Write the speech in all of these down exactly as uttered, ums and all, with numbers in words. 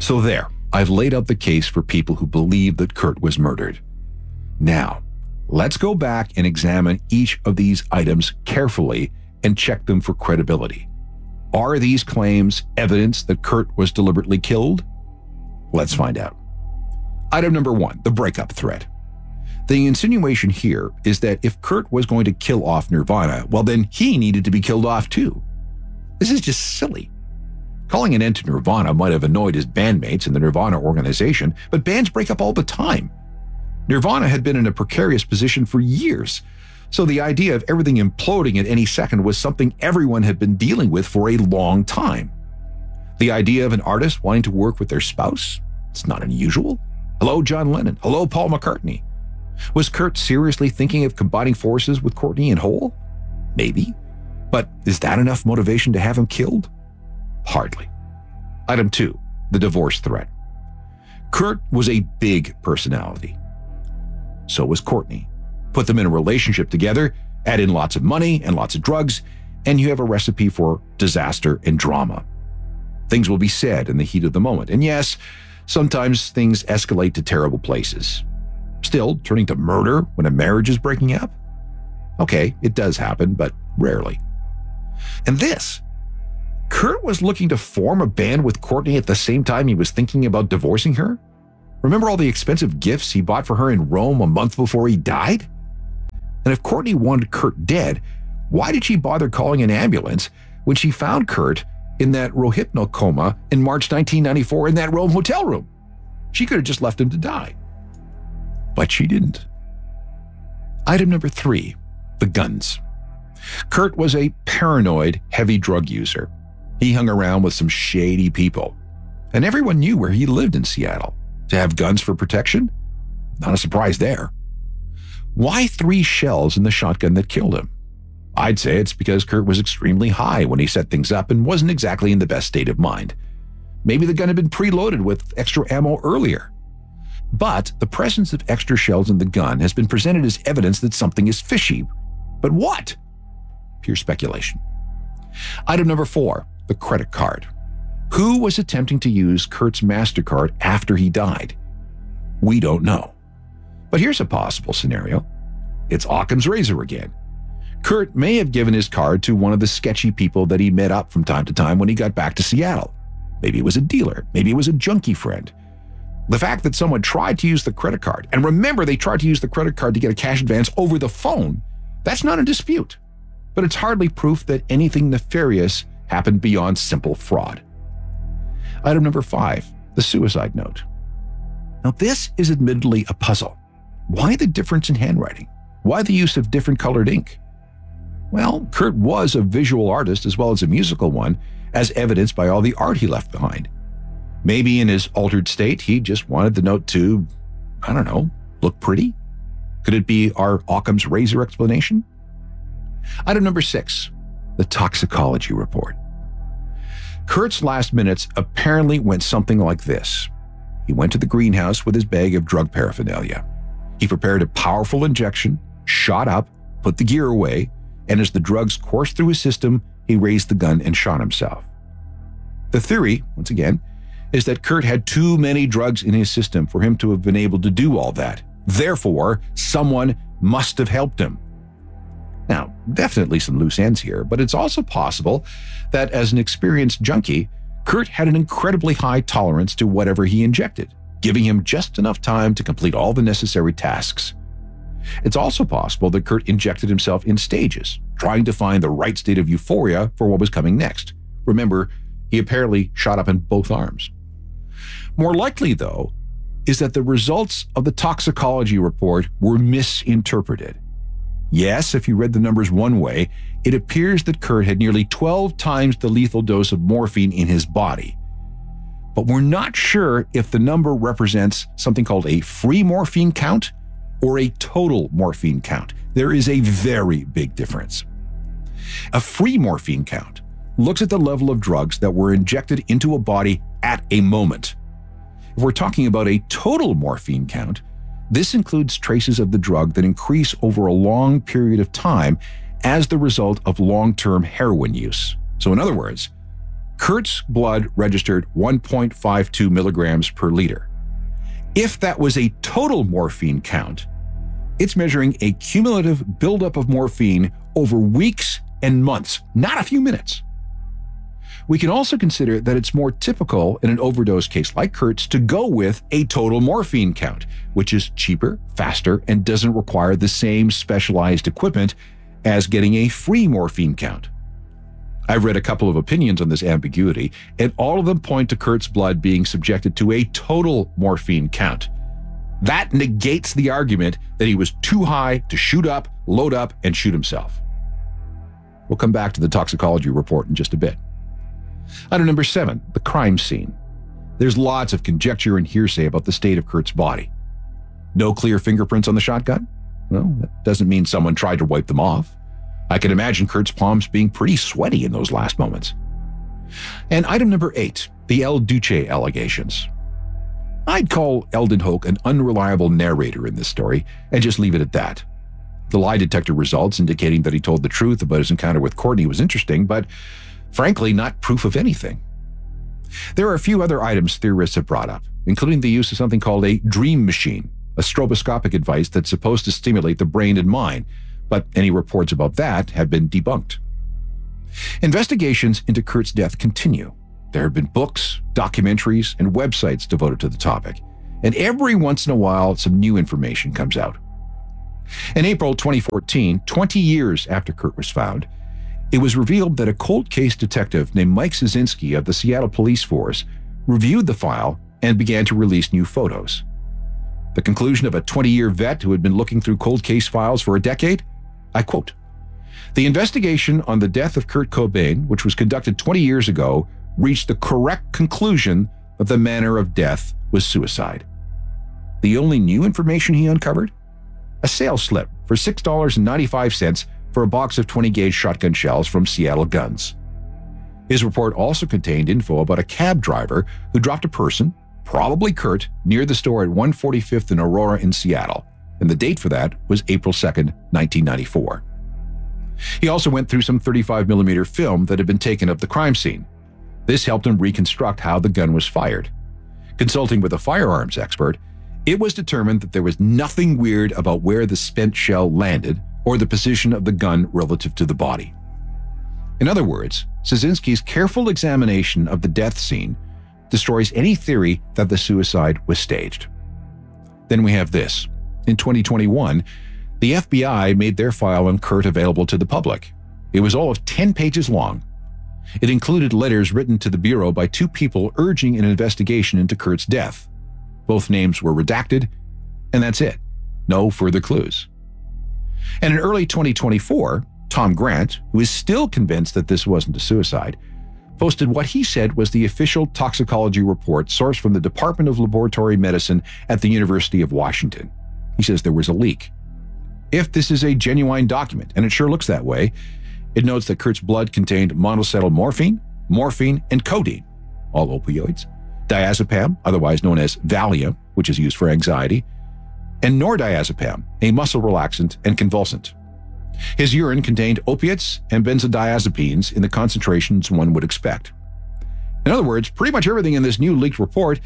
So there, I've laid out the case for people who believe that Kurt was murdered. Now, let's go back and examine each of these items carefully and check them for credibility. Are these claims evidence that Kurt was deliberately killed? Let's find out. Item number one, the breakup threat. The insinuation here is that if Kurt was going to kill off Nirvana, well then he needed to be killed off too. This is just silly. Calling an end to Nirvana might have annoyed his bandmates in the Nirvana organization, but bands break up all the time. Nirvana had been in a precarious position for years, so the idea of everything imploding at any second was something everyone had been dealing with for a long time. The idea of an artist wanting to work with their spouse? It's not unusual. Hello, John Lennon. Hello, Paul McCartney. Was Kurt seriously thinking of combining forces with Courtney and Hole? Maybe. But is that enough motivation to have him killed? Hardly. Item two, the divorce threat. Kurt was a big personality. So was Courtney. Put them in a relationship together, add in lots of money and lots of drugs, and you have a recipe for disaster and drama. Things will be said in the heat of the moment. And yes, sometimes things escalate to terrible places. Still, turning to murder when a marriage is breaking up? Okay, it does happen, but rarely. And this, Kurt was looking to form a band with Courtney at the same time he was thinking about divorcing her? Remember all the expensive gifts he bought for her in Rome a month before he died? And if Courtney wanted Kurt dead, why did she bother calling an ambulance when she found Kurt in that Rohypnol coma in March nineteen ninety-four in that Rome hotel room? She could have just left him to die. But she didn't. Item number three, the guns. Kurt was a paranoid, heavy drug user. He hung around with some shady people, and everyone knew where he lived in Seattle. To have guns for protection? Not a surprise there. Why three shells in the shotgun that killed him? I'd say it's because Kurt was extremely high when he set things up and wasn't exactly in the best state of mind. Maybe the gun had been preloaded with extra ammo earlier. But the presence of extra shells in the gun has been presented as evidence that something is fishy. But what? Pure speculation. Item number four, the credit card. Who was attempting to use Kurt's MasterCard after he died? We don't know. But here's a possible scenario. It's Occam's razor again. Kurt may have given his card to one of the sketchy people that he met up from time to time when he got back to Seattle. Maybe it was a dealer. Maybe it was a junkie friend. The fact that someone tried to use the credit card, and remember they tried to use the credit card to get a cash advance over the phone, that's not a dispute. But it's hardly proof that anything nefarious happened beyond simple fraud. Item number five, the suicide note. Now this is admittedly a puzzle. Why the difference in handwriting? Why the use of different colored ink? Well, Kurt was a visual artist as well as a musical one, as evidenced by all the art he left behind. Maybe in his altered state, he just wanted the note to, I don't know, look pretty? Could it be our Occam's razor explanation? Item number six, the toxicology report. Kurt's last minutes apparently went something like this. He went to the greenhouse with his bag of drug paraphernalia. He prepared a powerful injection, shot up, put the gear away, and as the drugs coursed through his system, he raised the gun and shot himself. The theory, once again, is that Kurt had too many drugs in his system for him to have been able to do all that. Therefore, someone must have helped him. Now, definitely some loose ends here, but it's also possible that as an experienced junkie, Kurt had an incredibly high tolerance to whatever he injected, giving him just enough time to complete all the necessary tasks. It's also possible that Kurt injected himself in stages, trying to find the right state of euphoria for what was coming next. Remember, he apparently shot up in both arms. More likely, though, is that the results of the toxicology report were misinterpreted. Yes, if you read the numbers one way, it appears that Kurt had nearly twelve times the lethal dose of morphine in his body. But we're not sure if the number represents something called a free morphine count or a total morphine count. There is a very big difference. A free morphine count looks at the level of drugs that were injected into a body at a moment. If we're talking about a total morphine count, this includes traces of the drug that increase over a long period of time as the result of long-term heroin use. So in other words, Kurt's blood registered one point five two milligrams per liter. If that was a total morphine count, it's measuring a cumulative buildup of morphine over weeks and months, not a few minutes. We can also consider that it's more typical in an overdose case like Kurt's to go with a total morphine count, which is cheaper, faster, and doesn't require the same specialized equipment as getting a free morphine count. I've read a couple of opinions on this ambiguity, and all of them point to Kurt's blood being subjected to a total morphine count. That negates the argument that he was too high to shoot up, load up, and shoot himself. We'll come back to the toxicology report in just a bit. Item number seven, the crime scene. There's lots of conjecture and hearsay about the state of Kurt's body. No clear fingerprints on the shotgun? Well, that doesn't mean someone tried to wipe them off. I can imagine Kurt's palms being pretty sweaty in those last moments. And item number eight, the El Duce allegations. I'd call Eldon Hoke an unreliable narrator in this story and just leave it at that. The lie detector results indicating that he told the truth about his encounter with Courtney was interesting, but frankly, not proof of anything. There are a few other items theorists have brought up, including the use of something called a dream machine, a stroboscopic device that's supposed to stimulate the brain and mind, but any reports about that have been debunked. Investigations into Kurt's death continue. There have been books, documentaries, and websites devoted to the topic, and every once in a while, some new information comes out. In April twenty fourteen, twenty years after Kurt was found, it was revealed that a cold case detective named Mike Szynski of the Seattle Police Force reviewed the file and began to release new photos. The conclusion of a twenty-year vet who had been looking through cold case files for a decade? I quote, "The investigation on the death of Kurt Cobain, which was conducted twenty years ago, reached the correct conclusion that the manner of death was suicide." The only new information he uncovered? A sales slip for six dollars and ninety-five cents for a box of twenty gauge shotgun shells from Seattle Guns. His report also contained info about a cab driver who dropped a person, probably Kurt, near the store at one forty-fifth and Aurora in Seattle, and the date for that was April second, nineteen ninety-four. He also went through some thirty-five millimeter film that had been taken of the crime scene. This helped him reconstruct how the gun was fired. Consulting with a firearms expert, it was determined that there was nothing weird about where the spent shell landed or the position of the gun relative to the body. In other words, Szynski's careful examination of the death scene destroys any theory that the suicide was staged. Then we have this. In twenty twenty-one, the F B I made their file on Kurt available to the public. It was all of ten pages long. It included letters written to the Bureau by two people urging an investigation into Kurt's death. Both names were redacted, and that's it. No further clues. And in early twenty twenty-four, Tom Grant, who is still convinced that this wasn't a suicide, posted what he said was the official toxicology report sourced from the Department of Laboratory Medicine at the University of Washington. He says there was a leak. If this is a genuine document, and it sure looks that way, it notes that Kurt's blood contained monocetyl morphine, morphine, and codeine, all opioids, diazepam, otherwise known as Valium, which is used for anxiety, and nordiazepam, a muscle relaxant and convulsant. His urine contained opiates and benzodiazepines in the concentrations one would expect. In other words, pretty much everything in this new leaked report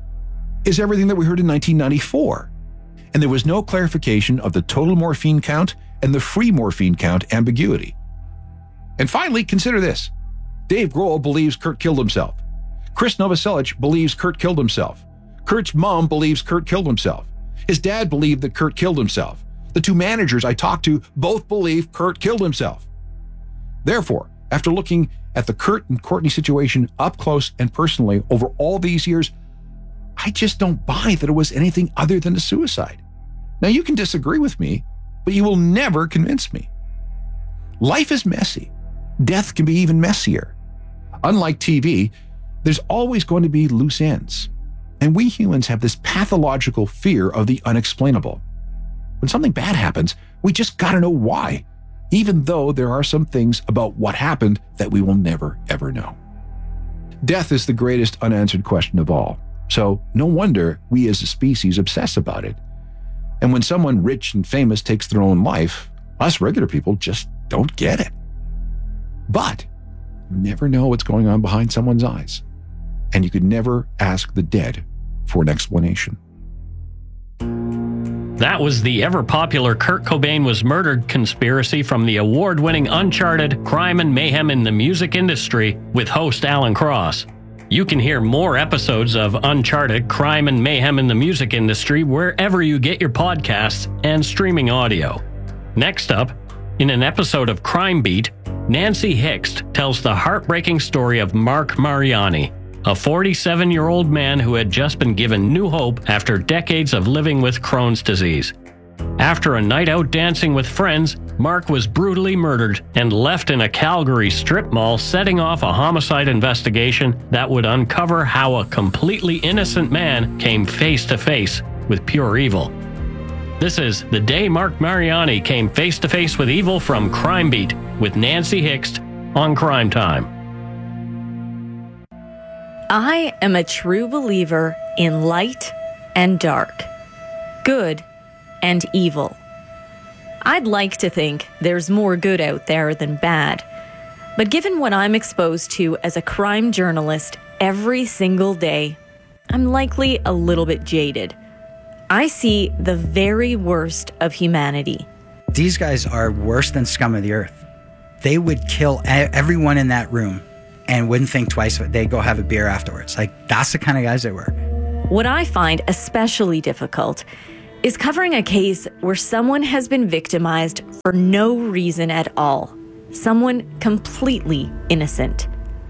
is everything that we heard in nineteen ninety-four. And there was no clarification of the total morphine count and the free morphine count ambiguity. And finally, consider this. Dave Grohl believes Kurt killed himself. Chris Novoselic believes Kurt killed himself. Kurt's mom believes Kurt killed himself. His dad believed that Kurt killed himself. The two managers I talked to both believe Kurt killed himself. Therefore, after looking at the Kurt and Courtney situation up close and personally over all these years, I just don't buy that it was anything other than a suicide. Now, you can disagree with me, but you will never convince me. Life is messy. Death can be even messier. Unlike T V, there's always going to be loose ends. And we humans have this pathological fear of the unexplainable. When something bad happens, we just gotta know why, even though there are some things about what happened that we will never, ever know. Death is the greatest unanswered question of all, so no wonder we as a species obsess about it. And when someone rich and famous takes their own life, us regular people just don't get it. But never know what's going on behind someone's eyes. And you could never ask the dead for an explanation. That was the ever-popular Kurt Cobain Was Murdered conspiracy from the award-winning Uncharted Crime and Mayhem in the Music Industry with host Alan Cross. You can hear more episodes of Uncharted Crime and Mayhem in the Music Industry wherever you get your podcasts and streaming audio. Next up, in an episode of Crime Beat, Nancy Hixt tells the heartbreaking story of Mark Mariani, a forty-seven-year-old man who had just been given new hope after decades of living with Crohn's disease. After a night out dancing with friends, Mark was brutally murdered and left in a Calgary strip mall, setting off a homicide investigation that would uncover how a completely innocent man came face to face with pure evil. This is The Day Mark Mariani Came Face to Face with Evil from Crime Beat with Nancy Hixt on Crime Time. I am a true believer in light and dark, good and evil. I'd like to think there's more good out there than bad. But given what I'm exposed to as a crime journalist every single day, I'm likely a little bit jaded. I see the very worst of humanity. These guys are worse than scum of the earth. They would kill everyone in that room and wouldn't think twice. They'd go have a beer afterwards. Like, that's the kind of guys they were. What I find especially difficult is covering a case where someone has been victimized for no reason at all. Someone completely innocent.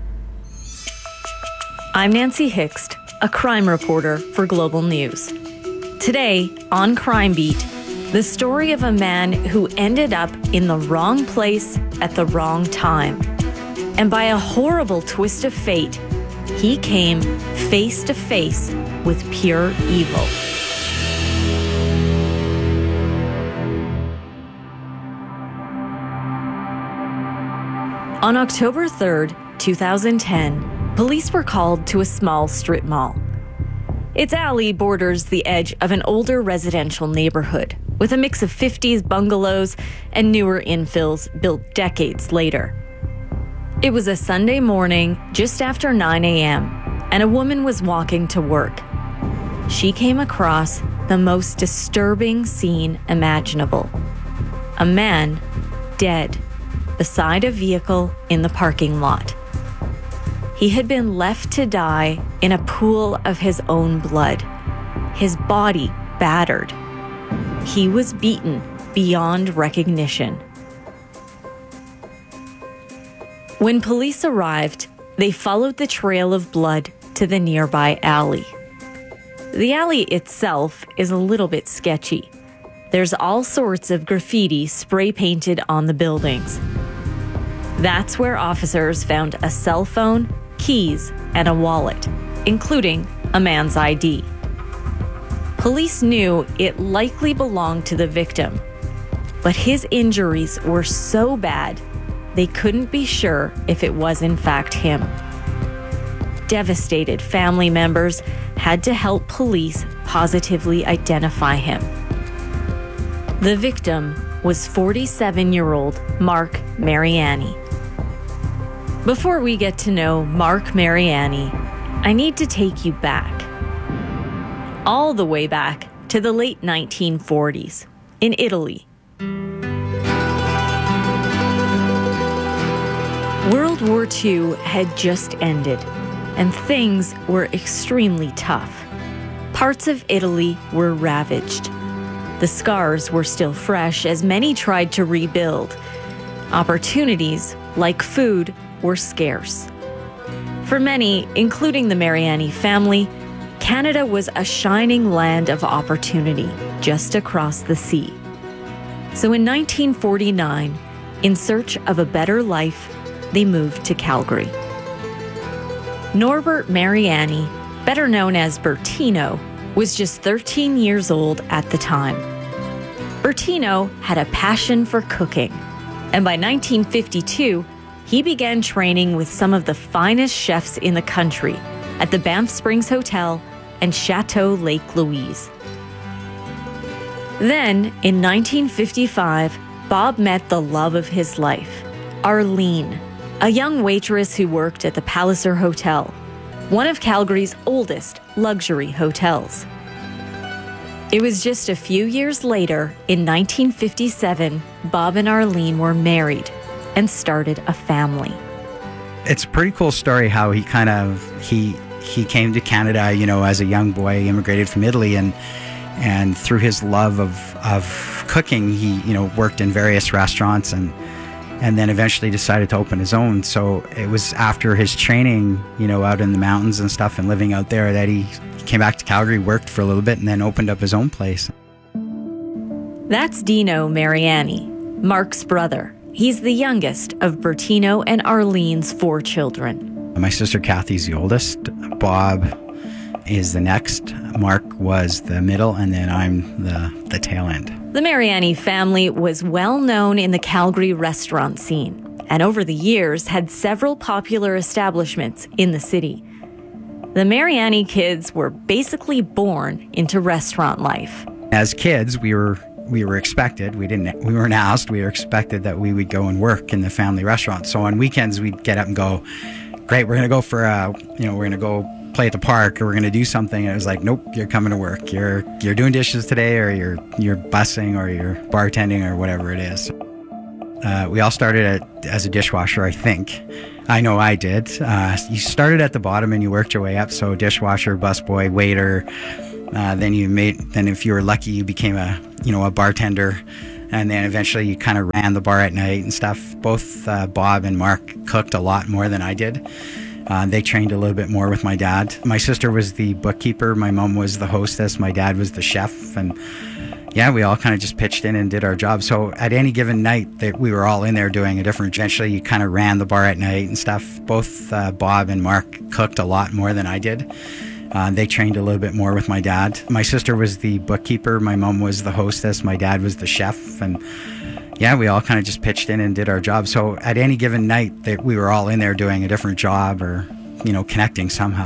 I'm Nancy Hixt, a crime reporter for Global News. Today, on Crime Beat, the story of a man who ended up in the wrong place at the wrong time. And by a horrible twist of fate, he came face to face with pure evil. On October third, two thousand ten, police were called to a small strip mall. Its alley borders the edge of an older residential neighborhood with a mix of fifties bungalows and newer infills built decades later. It was a Sunday morning just after nine a.m., and a woman was walking to work. She came across the most disturbing scene imaginable. A man dead beside a vehicle in the parking lot. He had been left to die in a pool of his own blood, his body battered. He was beaten beyond recognition. When police arrived, they followed the trail of blood to the nearby alley. The alley itself is a little bit sketchy. There's all sorts of graffiti spray painted on the buildings. That's where officers found a cell phone, keys, and a wallet, including a man's I D. Police knew it likely belonged to the victim, but his injuries were so bad they couldn't be sure if it was in fact him. Devastated family members had to help police positively identify him. The victim was forty-seven-year-old Mark Mariani. Before we get to know Mark Mariani, I need to take you back. All the way back to the late nineteen forties in Italy. World War Two had just ended, and things were extremely tough. Parts of Italy were ravaged. The scars were still fresh as many tried to rebuild. Opportunities, like food, were scarce. For many, including the Mariani family, Canada was a shining land of opportunity just across the sea. So in nineteen forty-nine, in search of a better life, they moved to Calgary. Norbert Mariani, better known as Bertino, was just thirteen years old at the time. Bertino had a passion for cooking, and by nineteen fifty-two, he began training with some of the finest chefs in the country at the Banff Springs Hotel and Chateau Lake Louise. Then, in nineteen fifty-five, Bob met the love of his life, Arlene, a young waitress who worked at the Palliser Hotel, one of Calgary's oldest luxury hotels. It was just a few years later, in nineteen fifty-seven, Bob and Arlene were married and started a family. It's a pretty cool story how he kind of, he he came to Canada, you know, as a young boy, immigrated from Italy, and and through his love of of cooking, he, you know, worked in various restaurants and and then eventually decided to open his own. So it was after his training, you know, out in the mountains and stuff and living out there that he came back to Calgary, worked for a little bit, and then opened up his own place. That's Dino Mariani, Mark's brother. He's the youngest of Bertino and Arlene's four children. My sister Kathy's the oldest. Bob is the next. Mark was the middle, and then I'm the, the tail end. The Mariani family was well known in the Calgary restaurant scene, and over the years had several popular establishments in the city. The Mariani kids were basically born into restaurant life. As kids, we were we were expected. We didn't. We weren't asked. We were expected that we would go and work in the family restaurant. So on weekends, we'd get up and go. Great, we're gonna go for a. You know, we're gonna go play at the park, or we're gonna do something. And it was like, nope, you're coming to work. You're you're doing dishes today, or you're you're bussing, or you're bartending, or whatever it is. Uh, we all started at, as a dishwasher, I think. I know I did. Uh, you started at the bottom and you worked your way up. So dishwasher, busboy, waiter. Uh, then you made. Then if you were lucky, you became a you know a bartender, and then eventually you kind of ran the bar at night and stuff. Both uh, Bob and Mark cooked a lot more than I did. Uh, they trained a little bit more with my dad. My sister was the bookkeeper. My mom was the hostess. My dad was the chef, and yeah, we all kind of just pitched in and did our job. So at any given night, that we were all in there doing a different. Eventually, you kind of ran the bar at night and stuff. Both uh, Bob and Mark cooked a lot more than I did. Uh, they trained a little bit more with my dad. My sister was the bookkeeper. My mom was the hostess. My dad was the chef, and yeah, we all kind of just pitched in and did our job. So at any given night, that we were all in there doing a different job, or you know, connecting somehow.